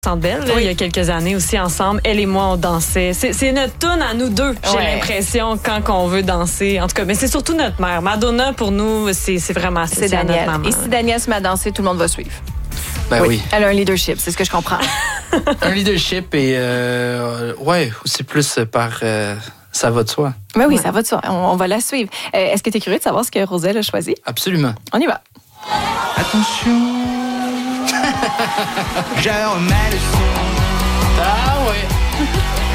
Centre Bell, là, il y a quelques années aussi ensemble. Elle et moi, on dansait. C'est notre tune à nous deux, j'ai l'impression, quand on veut danser. En tout cas, mais c'est surtout notre mère. Madonna, pour nous, c'est vraiment c'est Danielle. notre maman. Et si Danielle se met à danser, tout le monde va suivre. Ben oui. Elle a un leadership, c'est ce que je comprends. Un leadership et c'est plus par ça va de soi. Ben oui, ça va de soi. On va la suivre. Est-ce que tu es curieux de savoir ce que Roselle a choisi? Absolument. On y va. Attention, je remets le son. Ah ouais.